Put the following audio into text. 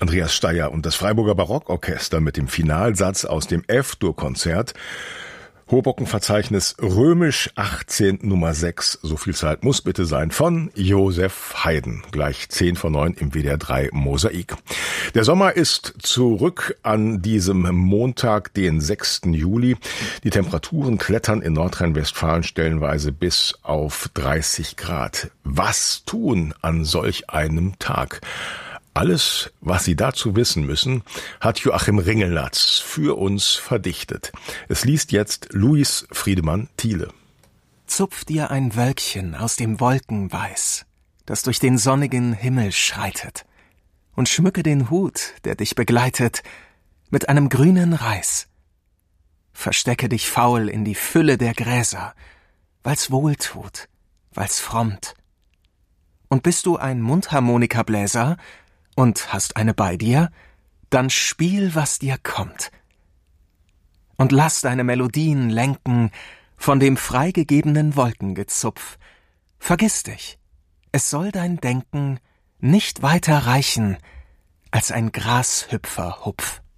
Andreas Steyer und das Freiburger Barockorchester mit dem Finalsatz aus dem F-Dur-Konzert. Hoboken-Verzeichnis römisch 18 Nummer 6, so viel Zeit muss bitte sein, von Josef Haydn. Gleich 10:09 im WDR 3 Mosaik. Der Sommer ist zurück an diesem Montag, den 6. Juli. Die Temperaturen klettern in Nordrhein-Westfalen stellenweise bis auf 30 Grad. Was tun an solch einem Tag? Alles, was Sie dazu wissen müssen, hat Joachim Ringelnatz für uns verdichtet. Es liest jetzt Luis Friedemann Thiele. Zupf dir ein Wölkchen aus dem Wolkenweiß, das durch den sonnigen Himmel schreitet, und schmücke den Hut, der dich begleitet, mit einem grünen Reis. Verstecke dich faul in die Fülle der Gräser, weil's wohltut, weil's frommt. Und bist du ein Mundharmonikabläser und hast eine bei dir, dann spiel, was dir kommt. Und lass deine Melodien lenken von dem freigegebenen Wolkengezupf. Vergiss dich, es soll dein Denken nicht weiter reichen als ein Grashüpferhupf.